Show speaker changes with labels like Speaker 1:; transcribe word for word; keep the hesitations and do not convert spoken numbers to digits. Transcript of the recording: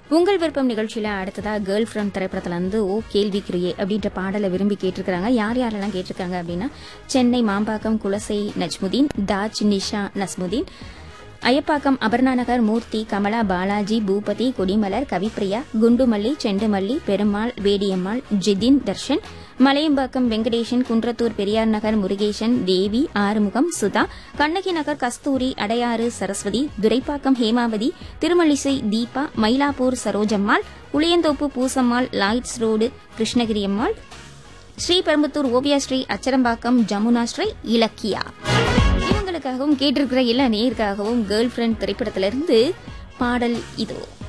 Speaker 1: உங்கள் விருப்பம் நிகழ்ச்சியில அடுத்ததா கேர்ள் ஃப்ரெண்ட் திரைப்படத்துல இருந்து ஓ கேள்விக்குரியே அப்படின்ற பாடலை விரும்பி கேட்டிருக்காங்க. யார் யாரெல்லாம் கேட்டிருக்காங்க அப்படின்னா, சென்னை மாம்பாக்கம் குலசை நஜ்முதீன், தாஜ் நிஷா நஸ்முதீன், ஐயப்பாக்கம் அபர்ணாநகர் மூர்த்தி, கமலா, பாலாஜி, பூபதி, கொடிமலர், கவிப்பிரியா, குண்டுமல்லி, செண்டுமல்லி, பெருமாள், வேடியம்மாள், ஜிதின், தர்ஷன், மலையம்பாக்கம் வெங்கடேசன், குன்றத்தூர் பெரியார் நகர் முருகேசன், தேவி, ஆறுமுகம், சுதா, கண்ணகி நகர் கஸ்தூரி, அடையாறு சரஸ்வதி, துரைப்பாக்கம் ஹேமாவதி, திருமலிசை தீபா, மயிலாப்பூர் சரோஜம்மாள், புளியந்தோப்பு பூசம்மாள், லாய்ட்ஸ் ரோடு கிருஷ்ணகிரி அம்மாள், ஸ்ரீபெரும்புத்தூர் ஓவியாஸ்ரீ, அச்சரம்பாக்கம் ஜமுனா ஸ்ரீ, இலக்கியா. இவங்களுக்காகவும் கேட்டிருக்கிற எல்லா நேயருக்காகவும் கேர்ள் ஃப்ரெண்ட் திரைப்படத்திலிருந்து பாடல் இதோ.